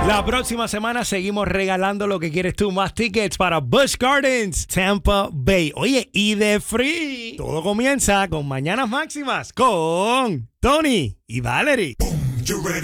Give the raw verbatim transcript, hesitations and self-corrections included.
La próxima semana seguimos regalando lo que quieres tú, más tickets para Busch Gardens, Tampa Bay. Oye, y de free. Todo comienza con Mañanas Máximas con Tony y Valerie.